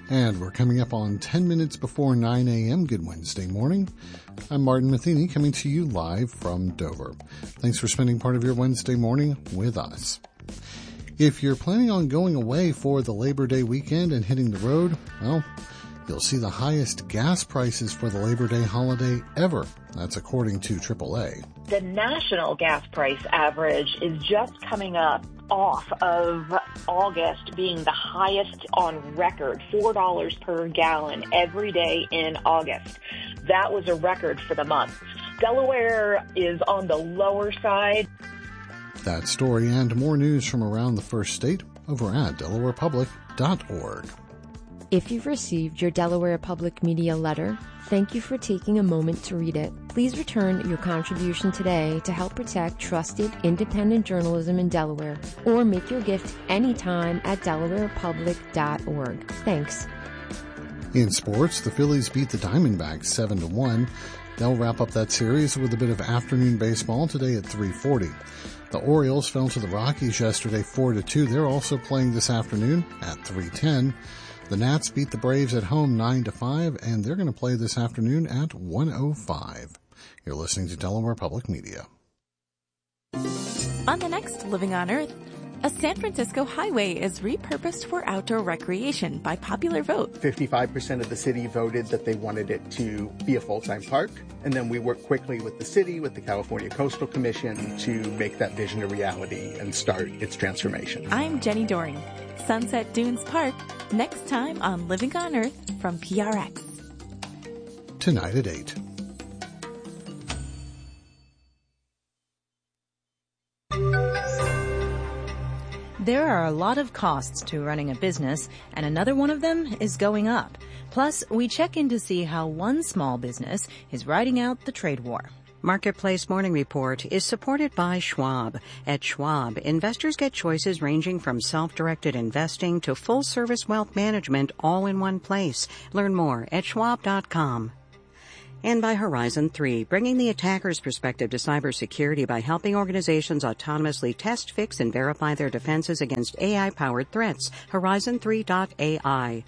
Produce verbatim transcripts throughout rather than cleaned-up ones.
And we're coming up on ten minutes before nine a.m. Good Wednesday morning. I'm Martin Matheny coming to you live from Dover. Thanks for spending part of your Wednesday morning with us. If you're planning on going away for the Labor Day weekend and hitting the road, well, you'll see the highest gas prices for the Labor Day holiday ever. That's according to triple A. The national gas price average is just coming up off of August being the highest on record, four dollars per gallon every day in August. That was a record for the month. Delaware is on the lower side. That story and more news from around the first state over at delaware public dot org. If you've received your Delaware Public Media letter, thank you for taking a moment to read it. Please return your contribution today to help protect trusted, independent journalism in Delaware, or make your gift anytime at delaware public dot org. Thanks. In sports, the Phillies beat the Diamondbacks seven to one. They'll wrap up that series with a bit of afternoon baseball today at three forty. The Orioles fell to the Rockies yesterday four to two. They're also playing this afternoon at three ten. The Nats beat the Braves at home nine to five, and they're going to play this afternoon at one oh five. You're listening to Delaware Public Media. On the next Living on Earth, a San Francisco highway is repurposed for outdoor recreation by popular vote. fifty-five percent of the city voted that they wanted it to be a full-time park. And then we worked quickly with the city, with the California Coastal Commission, to make that vision a reality and start its transformation. I'm Jenny Doring. Sunset Dunes Park, next time on Living on Earth from P R X. Tonight at eight. There are a lot of costs to running a business, and another one of them is going up. Plus, we check in to see how one small business is riding out the trade war. Marketplace Morning Report is supported by Schwab. At Schwab, investors get choices ranging from self-directed investing to full-service wealth management all in one place. Learn more at schwab dot com. And by Horizon three, bringing the attacker's perspective to cybersecurity by helping organizations autonomously test, fix, and verify their defenses against A I-powered threats. horizon three dot A I.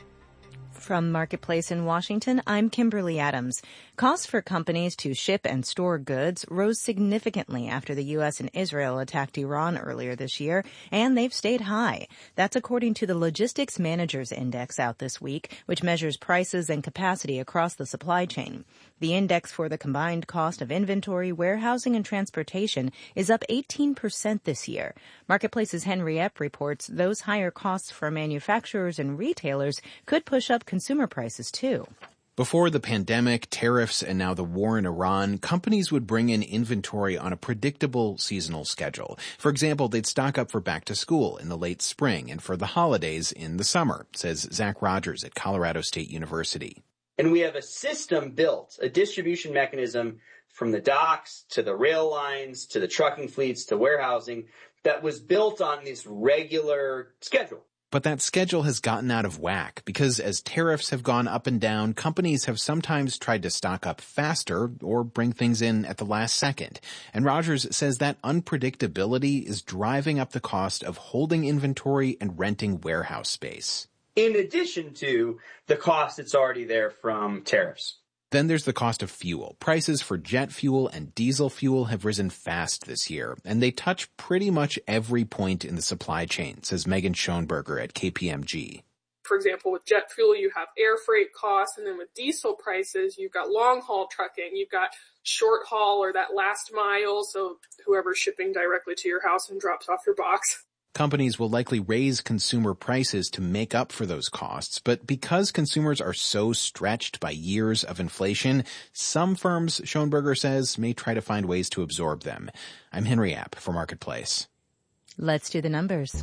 From Marketplace in Washington, I'm Kimberly Adams. Costs for companies to ship and store goods rose significantly after the U S and Israel attacked Iran earlier this year, and they've stayed high. That's according to the Logistics Managers Index out this week, which measures prices and capacity across the supply chain. The index for the combined cost of inventory, warehousing, and transportation is up eighteen percent this year. Marketplace's Henry Epp reports those higher costs for manufacturers and retailers could push up consumer prices, too. Before the pandemic, tariffs, and now the war in Iran, companies would bring in inventory on a predictable seasonal schedule. For example, they'd stock up for back to school in the late spring and for the holidays in the summer, says Zach Rogers at Colorado State University. And we have a system built, a distribution mechanism from the docks to the rail lines to the trucking fleets to warehousing that was built on this regular schedule. But that schedule has gotten out of whack because as tariffs have gone up and down, companies have sometimes tried to stock up faster or bring things in at the last second. And Rogers says that unpredictability is driving up the cost of holding inventory and renting warehouse space. In addition to the cost that's already there from tariffs. Then there's the cost of fuel. Prices for jet fuel and diesel fuel have risen fast this year, and they touch pretty much every point in the supply chain, says Megan Schoenberger at K P M G. For example, with jet fuel, you have air freight costs, and then with diesel prices, you've got long-haul trucking, you've got short haul or that last mile, so whoever's shipping directly to your house and drops off your box. Companies will likely raise consumer prices to make up for those costs, but because consumers are so stretched by years of inflation, some firms, Schoenberger says, may try to find ways to absorb them. I'm Henry App for Marketplace. Let's do the numbers.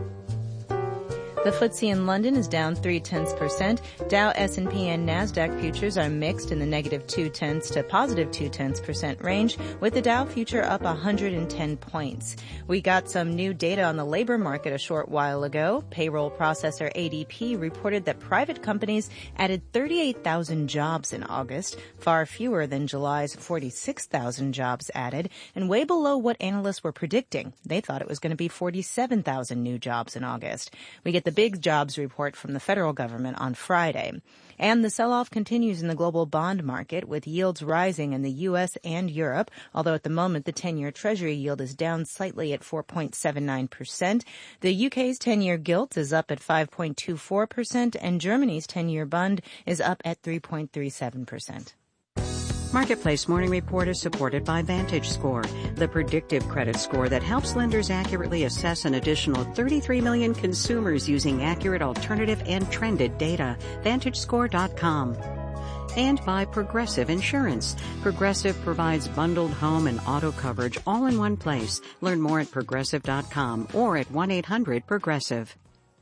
The F T S E in London is down three-tenths percent. Dow, S and P, and NASDAQ futures are mixed in the negative two-tenths to positive two-tenths percent range, with the Dow future up one hundred ten points. We got some new data on the labor market a short while ago. Payroll processor A D P reported that private companies added thirty-eight thousand jobs in August, far fewer than July's forty-six thousand jobs added, and way below what analysts were predicting. They thought it was going to be forty-seven thousand new jobs in August. We get the big jobs report from the federal government on Friday. And the sell-off continues in the global bond market, with yields rising in the U S and Europe, although at the moment the ten-year Treasury yield is down slightly at four point seven nine percent. The U K's ten-year gilt is up at five point two four percent, and Germany's ten-year Bund is up at three point three seven percent. Marketplace Morning Report is supported by VantageScore, the predictive credit score that helps lenders accurately assess an additional thirty-three million consumers using accurate alternative and trended data. Vantage Score dot com. And by Progressive Insurance. Progressive provides bundled home and auto coverage all in one place. Learn more at Progressive dot com or at one eight hundred progressive.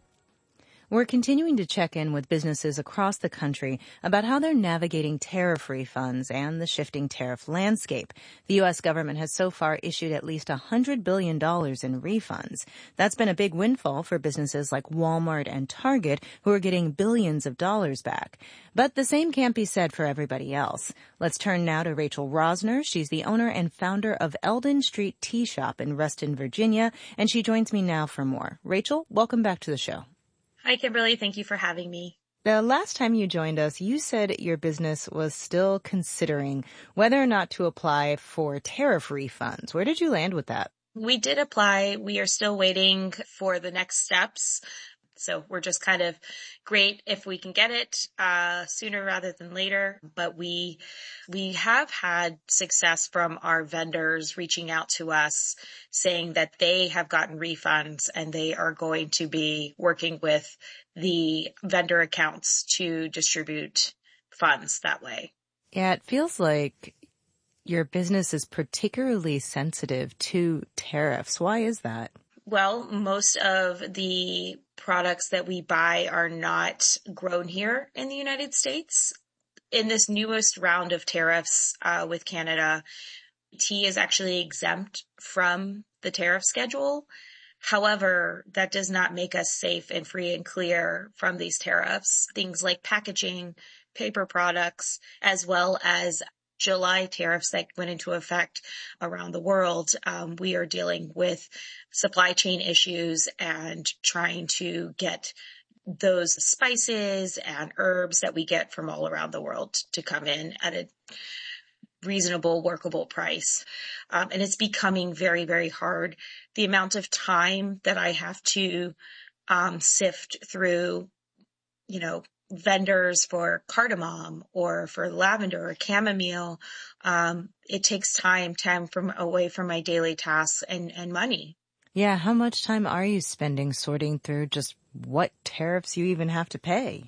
We're continuing to check in with businesses across the country about how they're navigating tariff refunds and the shifting tariff landscape. The U S government has so far issued at least one hundred billion dollars in refunds. That's been a big windfall for businesses like Walmart and Target, who are getting billions of dollars back. But the same can't be said for everybody else. Let's turn now to Rachel Rosner. She's the owner and founder of Eldon Street Tea Shop in Reston, Virginia, and she joins me now for more. Rachel, welcome back to the show. Hi, Kimberly. Thank you for having me. The last time you joined us, you said your business was still considering whether or not to apply for tariff refunds. Where did you land with that? We did apply. We are still waiting for the next steps. So we're just kind of great if we can get it uh, sooner rather than later. But we we have had success from our vendors reaching out to us saying that they have gotten refunds and they are going to be working with the vendor accounts to distribute funds that way. Yeah, it feels like your business is particularly sensitive to tariffs. Why is that? Well, most of the products that we buy are not grown here in the United States. In this newest round of tariffs uh, with Canada, tea is actually exempt from the tariff schedule. However, that does not make us safe and free and clear from these tariffs. Things like packaging, paper products, as well as July tariffs that went into effect around the world. Um, we are dealing with supply chain issues and trying to get those spices and herbs that we get from all around the world to come in at a reasonable, workable price. Um, and it's becoming very, very hard. The amount of time that I have to um, sift through, you know, vendors for cardamom or for lavender or chamomile, um, it takes time, time from away from my daily tasks and, and money. Yeah. How much time are you spending sorting through just what tariffs you even have to pay?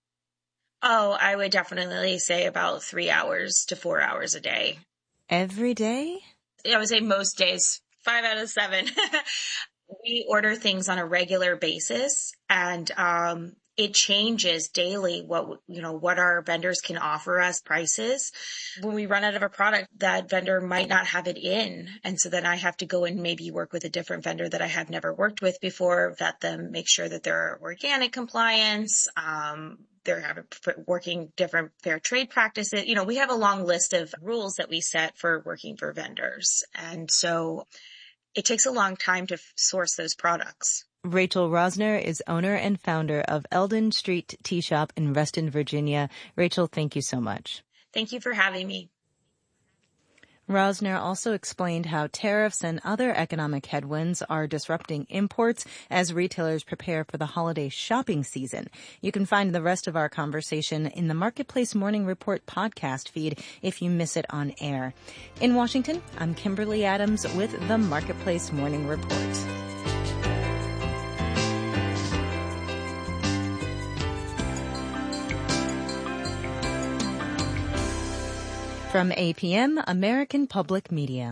Oh, I would definitely say about three hours to four hours a day. Every day? I would say most days, five out of seven. We order things on a regular basis, and um, it changes daily what, you know, what our vendors can offer us prices. When we run out of a product, that vendor might not have it in. And so then I have to go and maybe work with a different vendor that I have never worked with before, vet them, make sure that they're organic compliance, um, they're having, working different fair trade practices. You know, we have a long list of rules that we set for working for vendors. And so it takes a long time to source those products. Rachel Rosner is owner and founder of Eldon Street Tea Shop in Reston, Virginia. Rachel, thank you so much. Thank you for having me. Rosner also explained how tariffs and other economic headwinds are disrupting imports as retailers prepare for the holiday shopping season. You can find the rest of our conversation in the Marketplace Morning Report podcast feed if you miss it on air. In Washington, I'm Kimberly Adams with the Marketplace Morning Report. From A P M, American Public Media.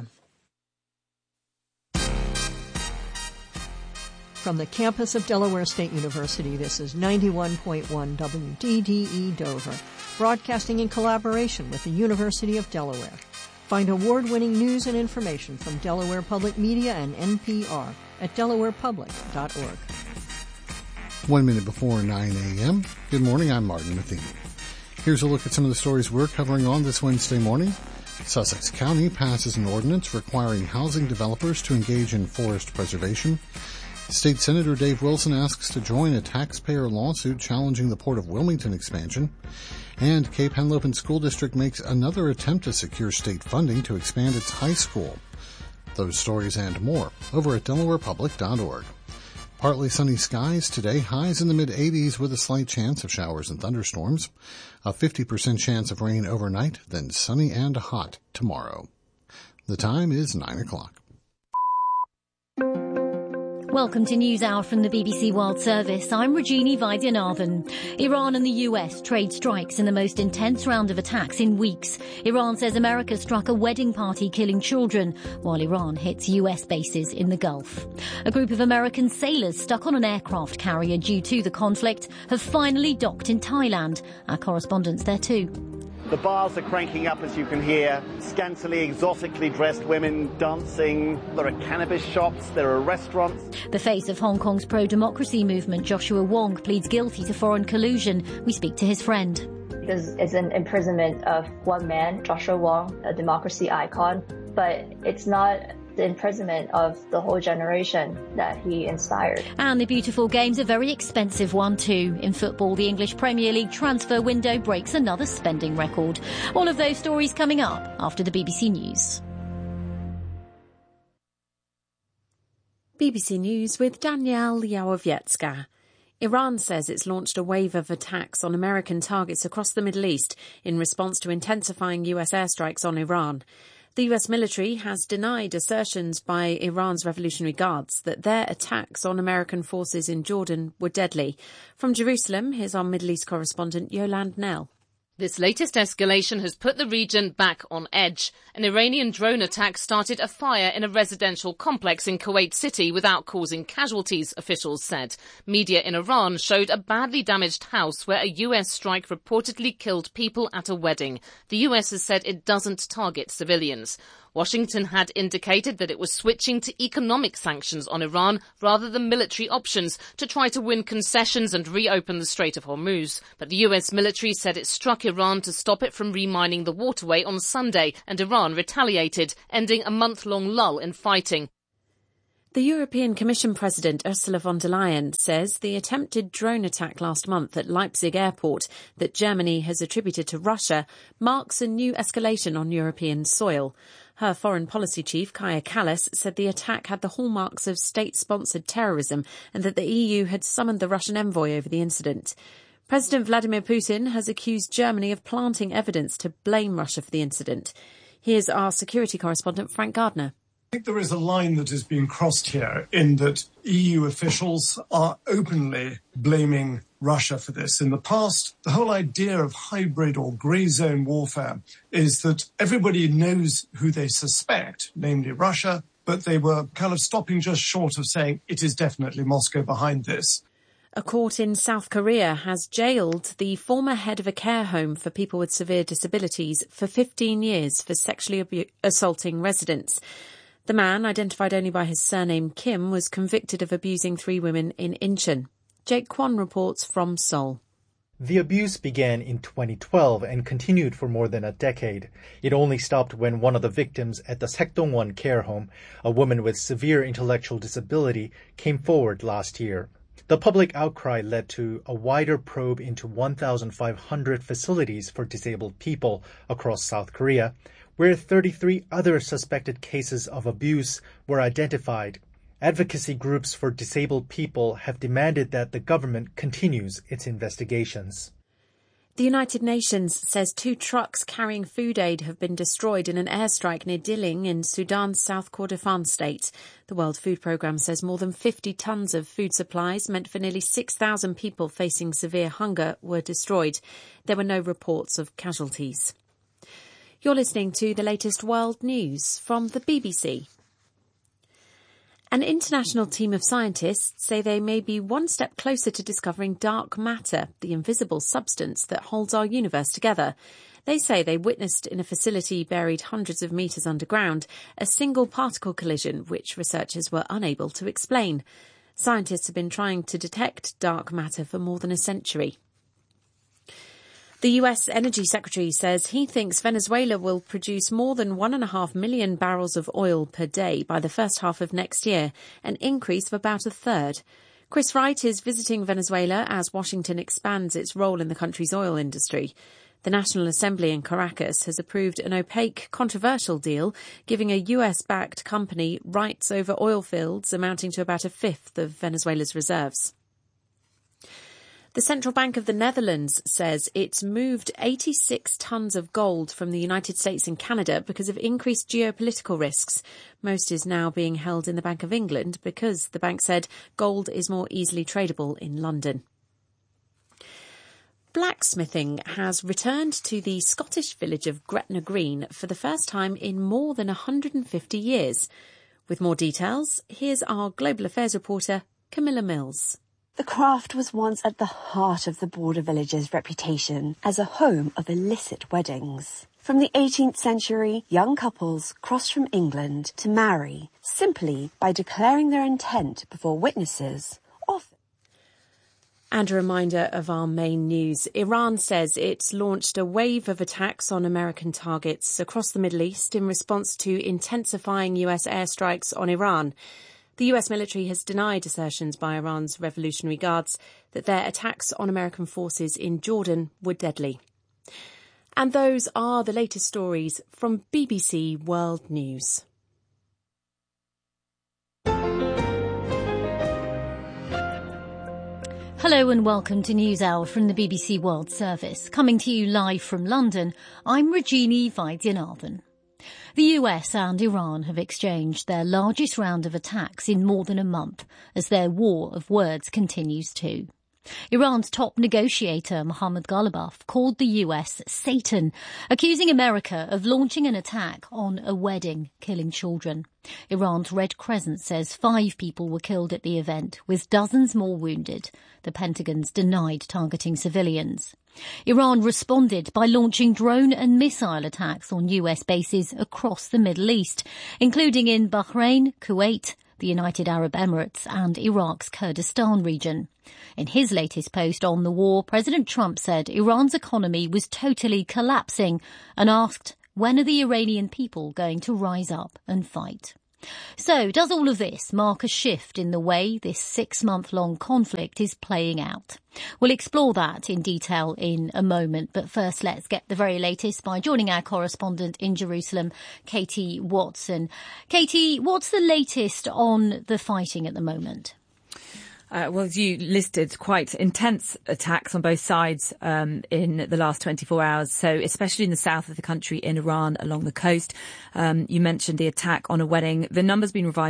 From the campus of Delaware State University, this is ninety-one point one W D D E Dover, broadcasting in collaboration with the University of Delaware. Find award-winning news and information from Delaware Public Media and N P R at delaware public dot org. One minute before nine a.m. Good morning, I'm Martin Matheny. Here's a look at some of the stories we're covering on this Wednesday morning. Sussex County passes an ordinance requiring housing developers to engage in forest preservation. State Senator Dave Wilson asks to join a taxpayer lawsuit challenging the Port of Wilmington expansion. And Cape Henlopen School District makes another attempt to secure state funding to expand its high school. Those stories and more over at delaware public dot org. Partly sunny skies today, highs in the mid-eighties with a slight chance of showers and thunderstorms. A fifty percent chance of rain overnight, then sunny and hot tomorrow. The time is nine o'clock. Welcome to News Hour from the B B C World Service. I'm Rajini Vaidyanathan. Iran and the U S trade strikes in the most intense round of attacks in weeks. Iran says America struck a wedding party killing children, while Iran hits U S bases in the Gulf. A group of American sailors stuck on an aircraft carrier due to the conflict have finally docked in Thailand. Our correspondent's there too. The bars are cranking up, as you can hear. Scantily, exotically dressed women dancing. There are cannabis shops. There are restaurants. The face of Hong Kong's pro-democracy movement, Joshua Wong, pleads guilty to foreign collusion. We speak to his friend. This is an imprisonment of one man, Joshua Wong, a democracy icon, but it's not the imprisonment of the whole generation that he inspired. And the beautiful game's a very expensive one too. In football, the English Premier League transfer window breaks another spending record. All of those stories coming up after the B B C News. B B C News with Danielle Yawowiecka. Iran says it's launched a wave of attacks on American targets across the Middle East in response to intensifying U S airstrikes on Iran. The U S military has denied assertions by Iran's Revolutionary Guards that their attacks on American forces in Jordan were deadly. From Jerusalem, here's our Middle East correspondent Yolande Nell. This latest escalation has put the region back on edge. An Iranian drone attack started a fire in a residential complex in Kuwait City without causing casualties, officials said. Media in Iran showed a badly damaged house where a U S strike reportedly killed people at a wedding. The U S has said it doesn't target civilians. Washington had indicated that it was switching to economic sanctions on Iran rather than military options to try to win concessions and reopen the Strait of Hormuz. But the U S military said it struck Iran to stop it from remining the waterway on Sunday, and Iran retaliated, ending a month-long lull in fighting. The European Commission President Ursula von der Leyen says the attempted drone attack last month at Leipzig airport that Germany has attributed to Russia marks a new escalation on European soil. Her foreign policy chief, Kaja Kallas, said the attack had the hallmarks of state-sponsored terrorism and that the E U had summoned the Russian envoy over the incident. President Vladimir Putin has accused Germany of planting evidence to blame Russia for the incident. Here's our security correspondent, Frank Gardner. I think there is a line that is being crossed here in that E U officials are openly blaming Russia for this. In the past, the whole idea of hybrid or grey zone warfare is that everybody knows who they suspect, namely Russia, but they were kind of stopping just short of saying it is definitely Moscow behind this. A court in South Korea has jailed the former head of a care home for people with severe disabilities for fifteen years for sexually abu- assaulting residents. The man, identified only by his surname Kim, was convicted of abusing three women in Incheon. Jake Kwon reports from Seoul. The abuse began in twenty twelve and continued for more than a decade. It only stopped when one of the victims at the Saekdong-won care home, a woman with severe intellectual disability, came forward last year. The public outcry led to a wider probe into one thousand five hundred facilities for disabled people across South Korea, where thirty-three other suspected cases of abuse were identified. Advocacy groups for disabled people have demanded that the government continues its investigations. The United Nations says two trucks carrying food aid have been destroyed in an airstrike near Diling in Sudan's South Kordofan state. The World Food Programme says more than fifty tonnes of food supplies meant for nearly six thousand people facing severe hunger were destroyed. There were no reports of casualties. You're listening to the latest world news from the B B C. An international team of scientists say they may be one step closer to discovering dark matter, the invisible substance that holds our universe together. They say they witnessed in a facility buried hundreds of metres underground a single particle collision which researchers were unable to explain. Scientists have been trying to detect dark matter for more than a century. The U S Energy Secretary says he thinks Venezuela will produce more than one and a half million barrels of oil per day by the first half of next year, an increase of about a third. Chris Wright is visiting Venezuela as Washington expands its role in the country's oil industry. The National Assembly in Caracas has approved an opaque, controversial deal giving a U S-backed company rights over oil fields amounting to about a fifth of Venezuela's reserves. The Central Bank of the Netherlands says it's moved eighty-six tonnes of gold from the United States and Canada because of increased geopolitical risks. Most is now being held in the Bank of England because the bank said gold is more easily tradable in London. Blacksmithing has returned to the Scottish village of Gretna Green for the first time in more than one hundred fifty years. With more details, here's our Global Affairs reporter, Camilla Mills. The craft was once at the heart of the border village's reputation as a home of illicit weddings. From the eighteenth century, young couples crossed from England to marry simply by declaring their intent before witnesses. Often. And a reminder of our main news. Iran says it's launched a wave of attacks on American targets across the Middle East in response to intensifying U S airstrikes on Iran. The U S military has denied assertions by Iran's Revolutionary Guards that their attacks on American forces in Jordan were deadly. And those are the latest stories from B B C World News. Hello and welcome to NewsHour from the B B C World Service. Coming to you live from London, I'm Rajini Vaidyanathan. The U S and Iran have exchanged their largest round of attacks in more than a month as their war of words continues too. Iran's top negotiator, Mohammad Ghalibaf, called the U S Satan, accusing America of launching an attack on a wedding, killing children. Iran's Red Crescent says five people were killed at the event, with dozens more wounded. The Pentagon's denied targeting civilians. Iran responded by launching drone and missile attacks on U S bases across the Middle East, including in Bahrain, Kuwait, the United Arab Emirates and Iraq's Kurdistan region. In his latest post on the war, President Trump said Iran's economy was totally collapsing and asked, when are the Iranian people going to rise up and fight? So, does all of this mark a shift in the way this six-month-long conflict is playing out? We'll explore that in detail in a moment, but first let's get the very latest by joining our correspondent in Jerusalem, Katie Watson. Katie, what's the latest on the fighting at the moment? Uh, well, as you listed, quite intense attacks on both sides um, in the last twenty-four hours. So especially in the south of the country, in Iran, along the coast. Um, you mentioned the attack on a wedding. The number's been revised